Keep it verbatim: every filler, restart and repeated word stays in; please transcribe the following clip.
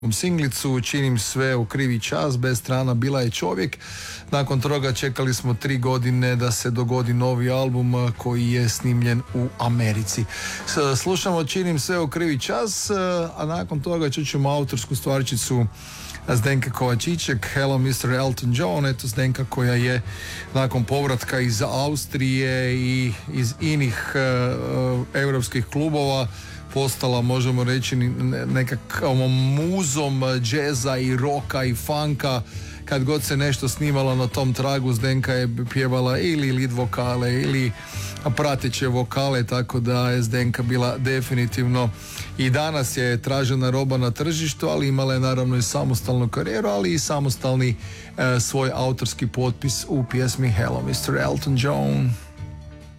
singlicu, činim sve u krivi čas, bez strana bila je čovjek. Nakon toga čekali smo tri godine da se dogodi novi album koji je snimljen u Americi. Slušamo Činim sve u krivi čas, a nakon toga čućemo autorsku stvarčicu Zdenka Kovačićek, Hello mister Elton John. Eto Zdenka koja je nakon povratka iz Austrije i iz inih uh, europskih klubova postala, možemo reći, nekakvom muzom džeza i roka i funka. Kad god se nešto snimalo na tom tragu, Zdenka je pjevala ili lead vokale ili prateće vokale, tako da je Zdenka bila definitivno i danas je tražena roba na tržištu, ali imala je naravno i samostalnu karijeru, ali i samostalni e, svoj autorski potpis u pjesmi Hello mister Elton John.